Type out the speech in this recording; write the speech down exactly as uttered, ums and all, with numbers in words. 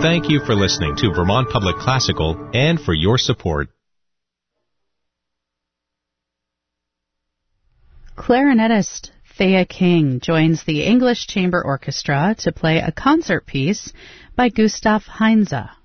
Thank you for listening to Vermont Public Classical and for your support. Clarinetist Thea King joins the English Chamber Orchestra to play a concert piece by Gustav Heinze.